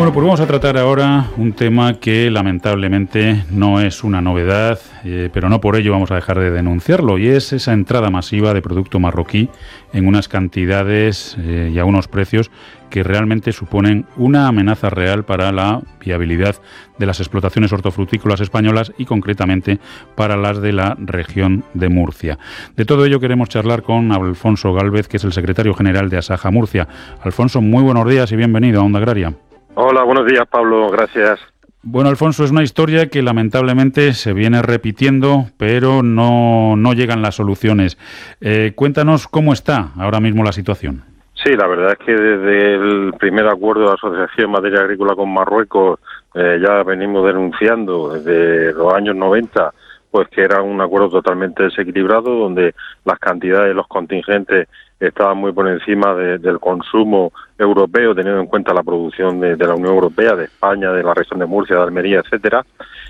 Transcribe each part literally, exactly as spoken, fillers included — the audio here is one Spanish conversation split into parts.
Bueno, pues vamos a tratar ahora un tema que lamentablemente no es una novedad, eh, pero no por ello vamos a dejar de denunciarlo, y es esa entrada masiva de producto marroquí en unas cantidades eh, y a unos precios que realmente suponen una amenaza real para la viabilidad de las explotaciones hortofrutícolas españolas y concretamente para las de la región de Murcia. De todo ello queremos charlar con Alfonso Gálvez, que es el secretario general de Asaja Murcia. Alfonso, muy buenos días y bienvenido a Onda Agraria. Hola, buenos días, Pablo, gracias. Bueno, Alfonso, es una historia que lamentablemente se viene repitiendo, pero no, no llegan las soluciones. Eh, cuéntanos cómo está ahora mismo la situación. Sí, la verdad es que desde el primer acuerdo de asociación en materia agrícola con Marruecos eh, ya venimos denunciando desde los años noventa, pues que era un acuerdo totalmente desequilibrado, donde las cantidades, los contingentes estaban muy por encima de, del consumo europeo, teniendo en cuenta la producción de, de la Unión Europea, de España, de la región de Murcia, de Almería, etcétera.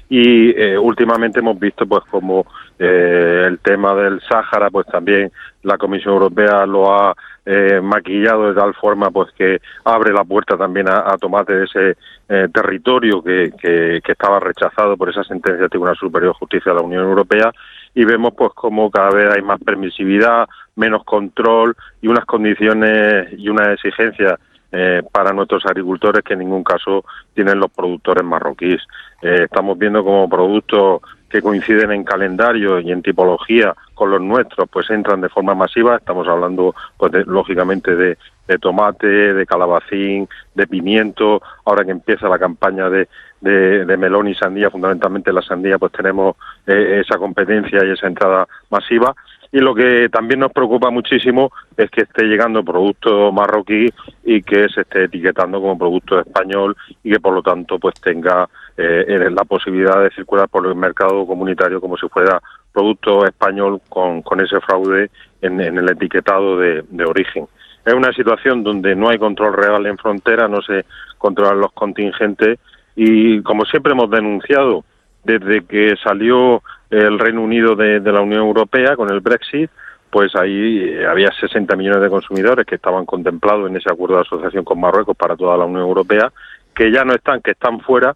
Y eh, últimamente hemos visto pues como eh, el tema del Sáhara, pues también la Comisión Europea lo ha eh, maquillado de tal forma pues que abre la puerta también a, a tomate de ese eh, territorio que, que, que estaba rechazado por esa sentencia del Tribunal Superior de Justicia de la Unión Europea, y vemos pues como cada vez hay más permisividad, menos control y unas condiciones y unas exigencias eh, para nuestros agricultores que en ningún caso tienen los productores marroquíes. Eh, estamos viendo como productos que coinciden en calendario y en tipología con los nuestros, pues entran de forma masiva. Estamos hablando, pues de, lógicamente, de, de tomate, de calabacín, de pimiento. Ahora que empieza la campaña de, de, de melón y sandía, fundamentalmente la sandía, pues tenemos eh, esa competencia y esa entrada masiva. Y lo que también nos preocupa muchísimo es que esté llegando producto marroquí y que se esté etiquetando como producto español y que por lo tanto pues tenga eh, la posibilidad de circular por el mercado comunitario como si fuera producto español con, con ese fraude en, en el etiquetado de, de origen. Es una situación donde no hay control real en frontera, no se controlan los contingentes y, como siempre hemos denunciado, desde que salió el Reino Unido de, de la Unión Europea con el Brexit, pues ahí había sesenta millones de consumidores que estaban contemplados en ese acuerdo de asociación con Marruecos para toda la Unión Europea, que ya no están, que están fuera